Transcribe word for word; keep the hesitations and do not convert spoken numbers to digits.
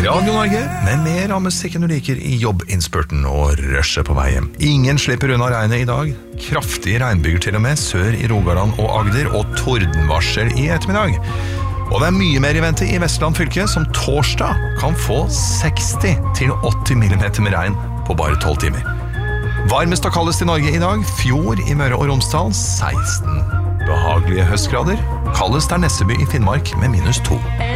Radio Norge, med mer av musikken du liker i jobbinnspurten og rushet på vei hjem. Ingen slipper unna regnet i dag. Kraftige regnbyger til og med sør i Rogaland og Agder, og tordenvarsel i ettermiddag. Og det er mye mer i vente i Vestland fylke, som torsdag kan få seksti til åtti millimeter med regn på bare tolv timer. Varmest og kaldest i Norge i dag, Fjord i Møre og Romsdal, seksten. Behagelige høstgrader. Kaldest er Nesseby i Finnmark med minus to.